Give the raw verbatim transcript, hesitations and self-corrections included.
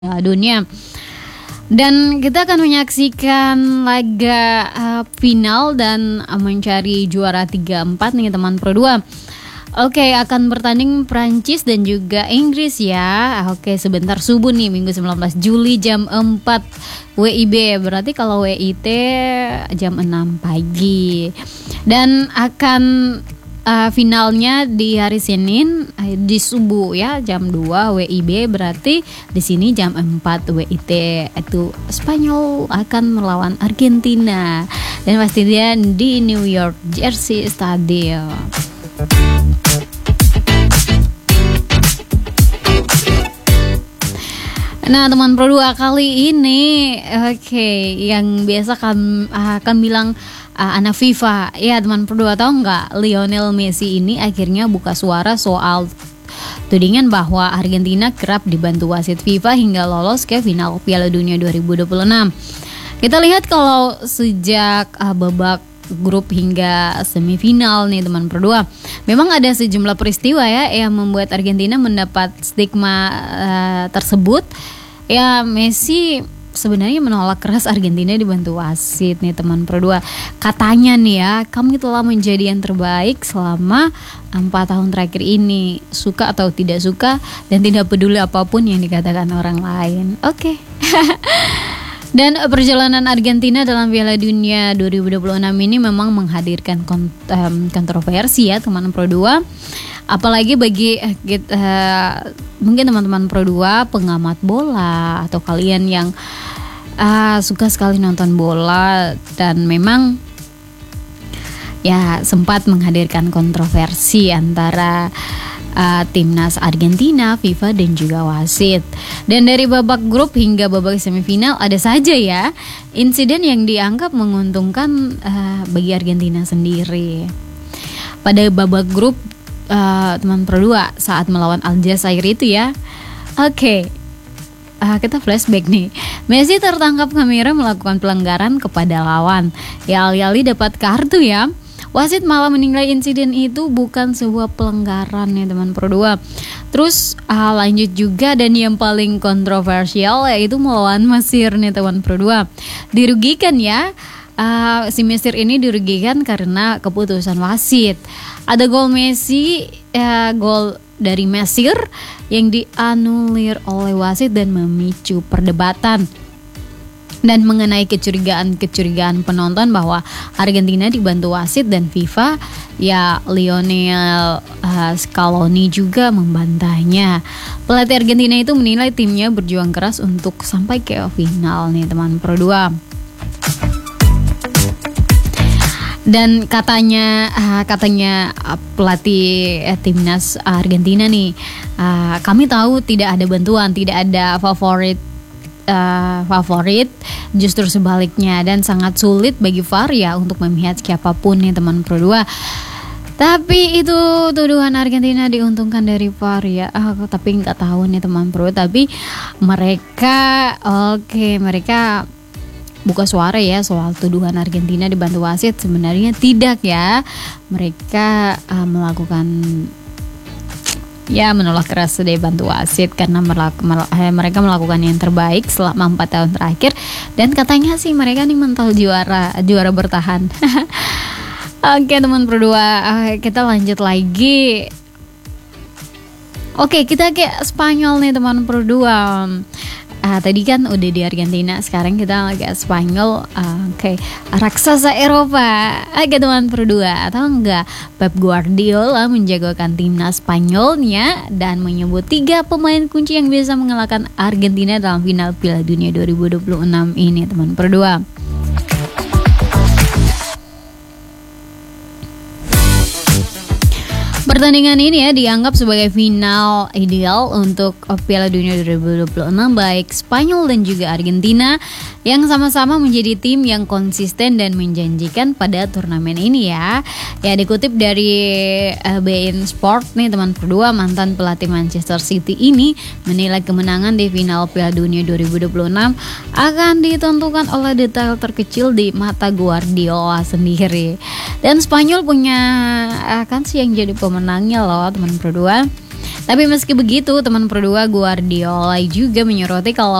dunia. Dan kita akan menyaksikan laga uh, final dan uh, mencari juara tiga empat nih teman Pro dua. Oke, akan bertanding Prancis dan juga Inggris ya. Oke, sebentar subuh nih Minggu sembilan belas Juli jam empat W I B. Berarti kalau W I T jam enam pagi. Dan akan uh, finalnya di hari Senin uh, di subuh ya jam dua W I B, berarti di sini jam empat W I T. Itu Spanyol akan melawan Argentina dan pastinya di New York Jersey Stadium. Nah teman Pro dua kali ini oke okay, yang biasa akan akan bilang uh, anak FIFA ya teman Pro dua, tahu nggak Lionel Messi ini akhirnya buka suara soal tudingan bahwa Argentina kerap dibantu wasit FIFA hingga lolos ke final Piala Dunia dua ribu dua puluh enam. Kita lihat kalau sejak uh, babak grup hingga semifinal nih teman Pro dua, memang ada sejumlah peristiwa ya yang membuat Argentina mendapat stigma uh, tersebut. Ya Messi sebenarnya menolak keras Argentina dibantu wasit nih teman Pro dua. Katanya nih ya, kami telah menjadi yang terbaik selama empat tahun terakhir ini, suka atau tidak suka dan tidak peduli apapun yang dikatakan orang lain. Oke. Okay. Dan perjalanan Argentina dalam Piala Dunia dua ribu dua puluh enam ini memang menghadirkan kont- um, kontroversi ya teman Pro dua. Apalagi bagi uh, kita, uh, mungkin teman-teman Pro dua pengamat bola atau kalian yang uh, suka sekali nonton bola dan memang ya sempat menghadirkan kontroversi antara Uh, timnas Argentina, FIFA dan juga wasit. Dan dari babak grup hingga babak semifinal ada saja ya insiden yang dianggap menguntungkan uh, bagi Argentina sendiri. Pada babak grup uh, teman Pro dua saat melawan Aljazair itu ya. Oke. Okay. Uh, kita flashback nih. Messi tertangkap kamera melakukan pelanggaran kepada lawan. Ya alih-alih dapat kartu ya. Wasit malah menilai insiden itu bukan sebuah pelanggaran ya teman Pro dua. Terus ah, lanjut juga dan yang paling kontroversial yaitu melawan Mesir nih teman Pro dua. Dirugikan ya, uh, si Mesir ini dirugikan karena keputusan wasit. Ada gol Messi, uh, gol dari Mesir yang dianulir oleh wasit dan memicu perdebatan. Dan mengenai kecurigaan-kecurigaan penonton bahwa Argentina dibantu wasit dan FIFA, ya Lionel uh, Scaloni juga membantahnya. Pelatih Argentina itu menilai timnya berjuang keras untuk sampai ke final nih teman Pro dua. Dan katanya uh, katanya uh, pelatih uh, timnas Argentina nih, uh, kami tahu tidak ada bantuan, tidak ada favorit Uh, favorit, justru sebaliknya, dan sangat sulit bagi V A R ya untuk memihak siapapun nih teman Pro dua. Tapi itu tuduhan Argentina diuntungkan dari V A R ya. Oh, tapi nggak tahu nih teman Pro, tapi mereka oke okay, mereka buka suara ya soal tuduhan Argentina dibantu wasit. Sebenarnya tidak ya, mereka uh, melakukan ya menolak keras dari bantu wasit karena melaku, mel- mereka melakukan yang terbaik selama empat tahun terakhir dan katanya sih mereka nih mental juara juara bertahan. Oke teman Pro dua, kita lanjut lagi. Oke, kita ke Spanyol nih teman Pro dua. Uh, tadi kan udah di Argentina, sekarang kita lagi Spanyol. Uh, Oke, okay. Raksasa Eropa. Oke teman Pro dua, atau enggak Pep Guardiola menjagokan timnas Spanyolnya dan menyebut tiga pemain kunci yang bisa mengalahkan Argentina dalam final Piala Dunia dua ribu dua puluh enam ini teman Pro dua. Pertandingan ini ya dianggap sebagai final ideal untuk Piala Dunia dua ribu dua puluh enam baik Spanyol dan juga Argentina yang sama-sama menjadi tim yang konsisten dan menjanjikan pada turnamen ini ya. Ya dikutip dari uh, B N Sport nih teman Pro dua, mantan pelatih Manchester City ini menilai kemenangan di final Piala Dunia dua ribu dua puluh enam akan ditentukan oleh detail terkecil di mata Guardiola sendiri. Dan Spanyol punya akan sih yang jadi pemenangnya loh teman Pro dua. Tapi meski begitu, teman berdua Guardiola juga menyoroti kalau